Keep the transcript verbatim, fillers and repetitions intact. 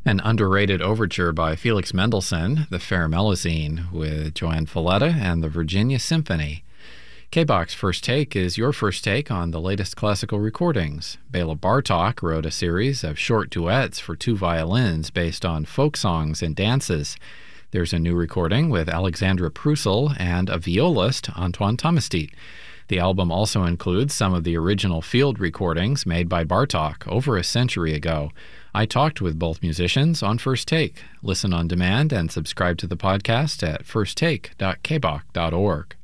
An underrated overture by Felix Mendelssohn, the Fair Melusine, with Joanne Falletta and the Virginia Symphony. K-Box First Take is your first take on the latest classical recordings. Bela Bartok wrote a series of short duets for two violins based on folk songs and dances. There's a new recording with Alexandra Prussel and a violist, Antoine Tomastit. The album also includes some of the original field recordings made by Bartok over a century ago. I talked with both musicians on First Take. Listen on demand and subscribe to the podcast at first take dot k b o c dot org.